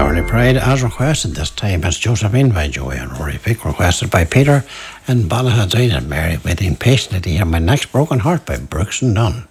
Early Pride, as requested this time, as Josephine by Joey and Rory Pick, requested by Peter and Ballahadine and Mary, waiting patiently to hear My Next Broken Heart by Brooks and Dunn.